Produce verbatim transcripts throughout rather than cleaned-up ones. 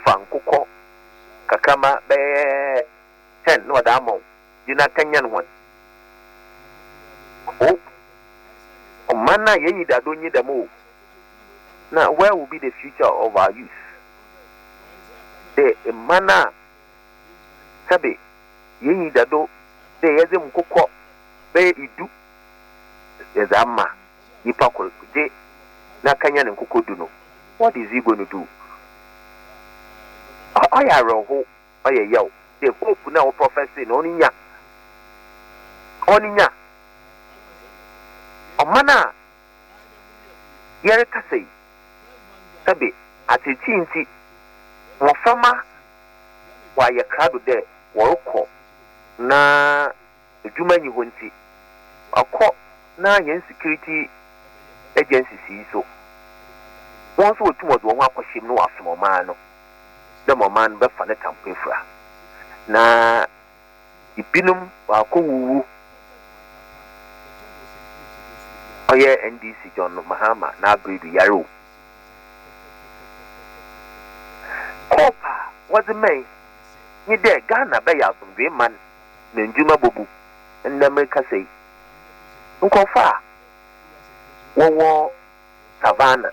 fan kuko kakama be ten no da mo dina kanyan won o o mana yeyi da donyi da mo na where will be the future of our youth the mana sabe yeyi da do de yeze mkuko be idu ezama nipa ko je na kanyan nkuko du no what is he going to do oya roho oya yaw the pope na o prophecy no ninya oninya omana yere kasei sabe atechinti wofama wa ye krado de woroko na ejuma nyi honti akọ na yen security agencies so won so otumo do ho akohim no asomo man no the man be fa ne tampefra na ibinum wa akọwu oye N D C John Mahama na bredu yaro kopa was me ni de Ghana be ya so man na njuma bobu na America say nkofa wo savannah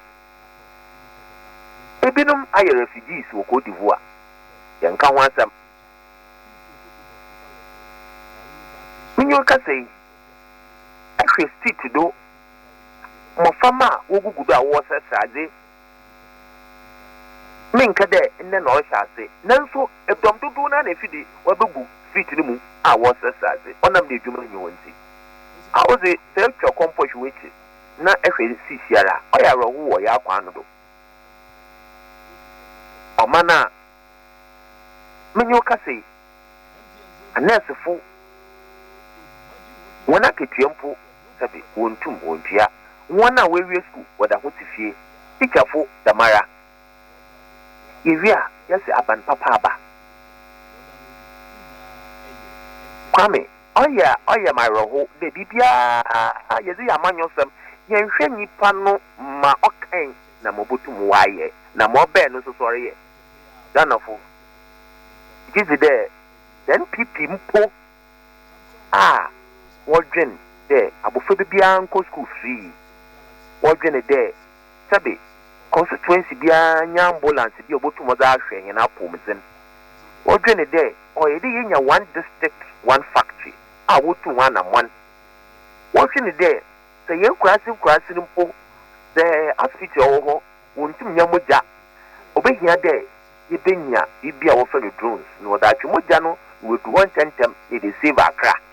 ebinum aye refugees wo Cote d'Ivoire yanka ho asam minyo ka say ahwe street do mo fama wo gugu do a wo sasade minka de nne na o hyase nanso edom dodo na na fidi wo begu street ni mu a wo sasade onam de dwuma nyi wonti a wo ze self compost wechi na ehwe sisiara o ya ro wo ya kwa no do omana minyo ka say anesefo wona ketuampo sabe wontum wontua wona wewe school wada hotifie tikafo damara iwia yesi aban papa aba kwame oya oya maroho de bibia yezi amanyosem yenhwe nipa no ma okan na mobotum waye na mobe no so sore ye danafo gizi de then pipi mpo ah wodwen de abofo bibia nko school free wodwen de sabe constituency bia nya ambulance bi obotum oza ahwe yen apomzen wodwen de oyede yenya one district one factory a wotu one am one wodwen de say yen kwasi kwasi mpo the hospital ho wontum nya moja obehia de yebenya bibia wo fa drones no da atwe moja no we do one tentem e dey save Accra